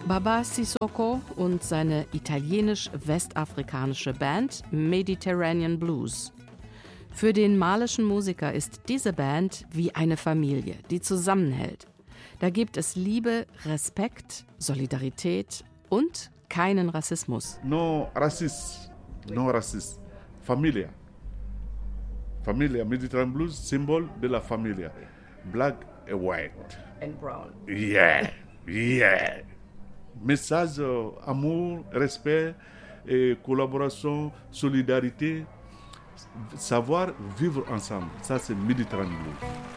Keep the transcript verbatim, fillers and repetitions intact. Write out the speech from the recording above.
Baba Sissoko und seine italienisch-westafrikanische Band Mediterranean Blues. Für den malischen Musiker ist diese Band wie eine Familie, die zusammenhält. Da gibt es Liebe, Respekt, Solidarität und keinen Rassismus. No Rassist, no Rassist. Familia. Familia, Mediterranean Blues, Symbol de la Familia. Black and white. And brown. Yeah, yeah. Message, euh, amour, respect, et collaboration, solidarité, savoir vivre ensemble. Ça, c'est Mediterranean Blues.